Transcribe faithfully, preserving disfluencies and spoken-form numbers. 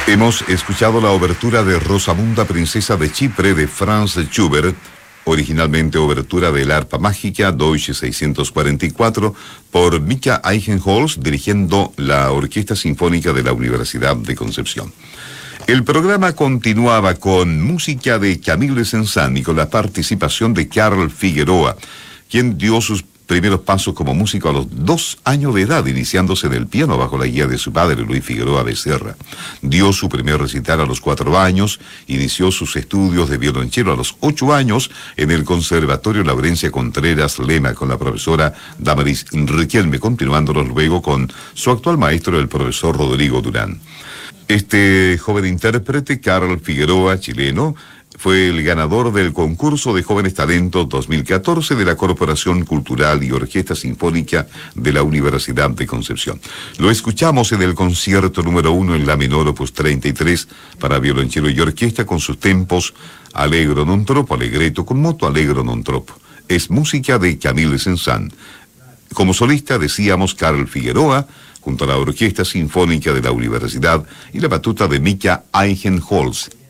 Hemos escuchado la obertura de Rosamunda, princesa de Chipre, de Franz Schubert, originalmente obertura del arpa mágica Deutsche seiscientos cuarenta y cuatro, por Mika Eichenholz, dirigiendo la Orquesta Sinfónica de la Universidad de Concepción. El programa continuaba con música de Camille Saint-Saëns y con la participación de Carl Figueroa, quien dio sus primeros pasos como músico a los dos años de edad, iniciándose en el piano bajo la guía de su padre, Luis Figueroa Becerra. Dio su primer recital a los cuatro años, inició sus estudios de violonchelo a los ocho años en el Conservatorio Laurencia Contreras Lema con la profesora Damaris Riquelme, continuándolos luego con su actual maestro, el profesor Rodrigo Durán. Este joven intérprete, Carl Figueroa, chileno, fue el ganador del concurso de Jóvenes Talentos dos mil catorce de la Corporación Cultural y Orquesta Sinfónica de la Universidad de Concepción. Lo escuchamos en el concierto número uno en la menor opus treinta y tres para violonchelo y orquesta con sus tempos Allegro non troppo, Allegretto con moto, Allegro non troppo. Es música de Camille Saint-Saëns. Como solista decíamos Carl Figueroa, junto a la Orquesta Sinfónica de la Universidad y la batuta de Mika Eichenholz.